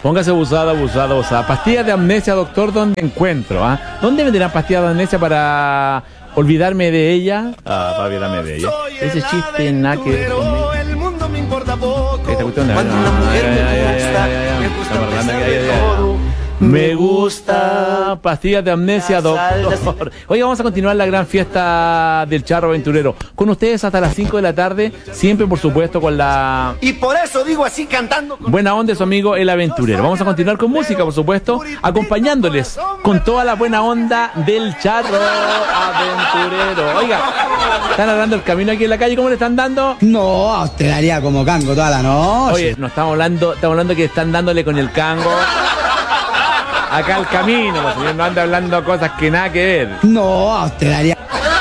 Póngase abusada. Pastillas de amnesia, doctor, ¿dónde encuentro? ¿Dónde venderán pastillas de amnesia para olvidarme de ella? Para olvidarme de ella. Ese chiste nada que ver conmigo. Esta cuestión de... Me gusta pastillas de amnesia, doctor. Hoy vamos a continuar la gran fiesta del Charro Aventurero. Con ustedes hasta las 5 de la tarde, siempre por supuesto con la... Y por eso digo así cantando... buena onda de su amigo el Aventurero. Vamos a continuar con música, por supuesto, acompañándoles con toda la buena onda del Charro Aventurero. Oiga, ¿están hablando el camino aquí en la calle? ¿Cómo le están dando? No, a usted daría como cango toda la noche. Oye, no estamos hablando que están dándole con el cango acá al camino, pues, señor, no anda hablando cosas que nada que ver. No, a usted daría...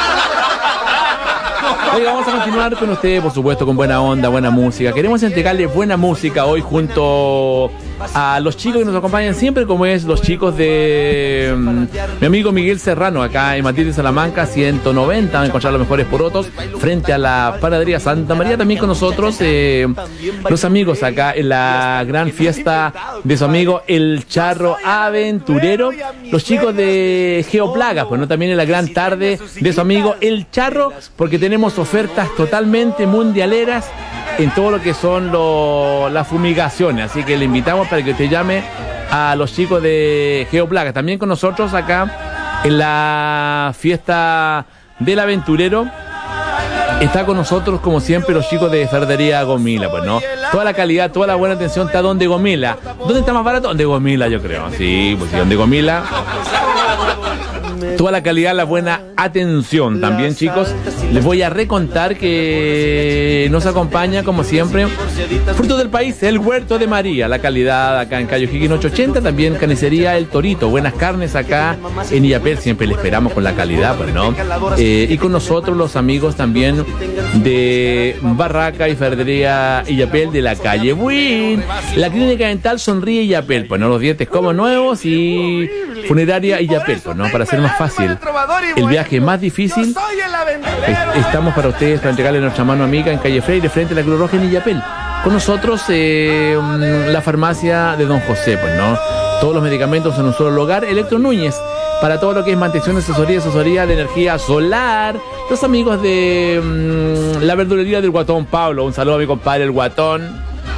Oiga, vamos a continuar con ustedes, por supuesto, con buena onda, buena música. Queremos entregarles buena música hoy junto a los chicos que nos acompañan siempre, como es los chicos de mi amigo Miguel Serrano, acá en Matilde, Salamanca, 190, van a encontrar los mejores porotos, frente a la panadería Santa María. También con nosotros los amigos acá en la gran fiesta de su amigo el Charro Aventurero, los chicos de Geoplagas, pues no, también en la gran tarde de su amigo el Charro, porque tenemos ofertas totalmente mundialeras en todo lo que son las fumigaciones, así que le invitamos para que usted llame a los chicos de Geoplagas. También con nosotros acá en la fiesta del Aventurero está con nosotros, como siempre, los chicos de Ferretería Gomila, pues no, toda la calidad, toda la buena atención está donde Gomila. ¿Dónde está más barato? Donde Gomila, yo creo. Sí, pues sí, donde Gomila. Toda la calidad, la buena atención. También, chicos, les voy a recontar que nos acompaña, como siempre, Frutos del País, el Huerto de María. La calidad acá en Cayo Higgins 880. También Carnicería El Torito. Buenas carnes acá en Illapel. Siempre le esperamos con la calidad, pues, ¿no? Y con nosotros los amigos también de Barraca y Ferretería Illapel de la calle Buin. La clínica dental Sonríe Illapel, pues, ¿no? Los dientes como nuevos y funeraria Illapel, pues, ¿no? Para hacer más fácil el viaje más difícil, estamos para ustedes, para entregarle nuestra mano amiga en calle Freire, frente a la Cruz Roja en Illapel. Con nosotros la farmacia de Don José, pues, ¿no? Todos los medicamentos en un solo lugar. Electro Núñez, para todo lo que es mantención, asesoría de energía solar. Los amigos de la verdulería del Guatón Pablo. Un saludo a mi compadre el Guatón,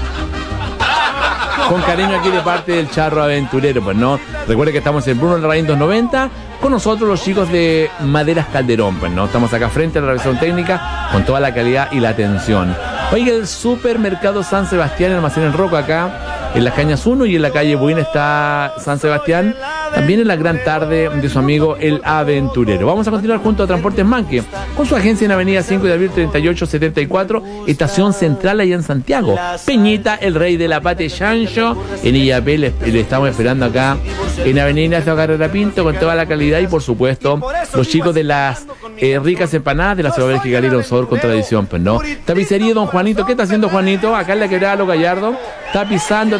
con cariño aquí de parte del Charro Aventurero, pues, ¿no? Recuerde que estamos en Bruno Larraín 290, con nosotros los chicos de Maderas Calderón, pues, ¿no? Estamos acá frente a la revisión técnica, con toda la calidad y la atención. Oiga, el supermercado San Sebastián, el almacén El Roco, acá en las Cañas 1 y en la calle Buin está San Sebastián, también en la gran tarde de su amigo el Aventurero. Vamos a continuar junto a Transportes Manque, con su agencia en Avenida 5 de Abril 3874, Estación Central allá en Santiago. Peñita, el rey de la pate chancho, en Illapel, le estamos esperando acá en Avenida Ignacio Carrera Pinto, con toda la calidad. Y por supuesto, los chicos de las ricas empanadas de la ciudad Bélgica, un sabor con tradición, pues, ¿no? Tapicería Don Juanito. ¿Qué está haciendo Juanito? Acá en la quebrada Los Gallardo, tapizando.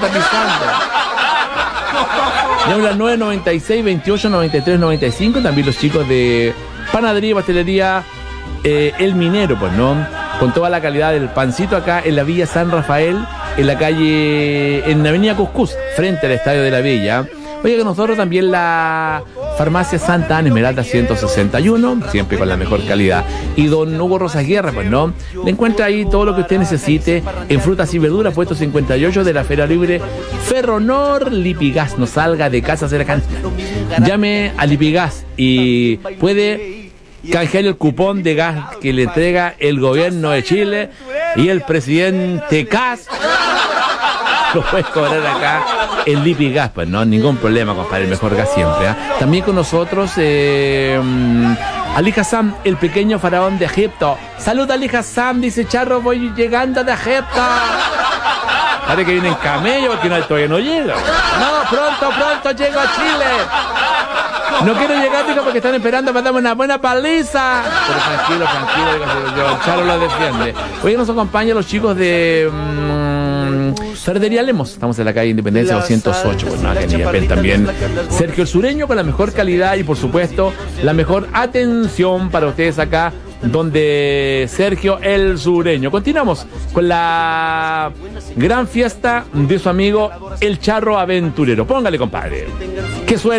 Llame al 996 28 93 95. También los chicos de Panadería y Pastelería El Minero, pues, ¿no? Con toda la calidad del pancito acá en la Villa San Rafael, en la calle, en la Avenida Cuscús, frente al Estadio de la Villa. Oye, que nosotros también la farmacia Santa Ana Esmeralda 161, siempre con la mejor calidad. Y don Hugo Rosas Guerra, pues, ¿no? Le encuentra ahí todo lo que usted necesite en frutas y verduras, puesto 58 de la Feria Libre Ferronor. Lipigas, no salga de casa, se la canta. Llame a Lipigas y puede canjear el cupón de gas que le entrega el gobierno de Chile y el presidente Kass. Lo puedes cobrar acá en Lipigas, pues, no, ningún problema, compadre, el mejor gas siempre, ¿eh? También con nosotros Ali Hassan, el pequeño faraón de Egipto. Salud, Ali Hassan, dice Charro, voy llegando de Egipto. Parece que viene en camello, porque todavía no llega. No, pronto llego a Chile. No quiero llegar, digo, porque están esperando para darme una buena paliza. Pero tranquilo, digo, yo, Charro lo defiende. Hoy nos acompañan los chicos de Ferretería Lemos. Estamos en la calle Independencia 208, pues, acá en Illapel también. Sergio el Sureño, con la mejor calidad y, por supuesto, la mejor atención para ustedes acá. donde Sergio el Sureño. Continuamos con la gran fiesta de su amigo El Charro Aventurero. Póngale, compadre. Que suene.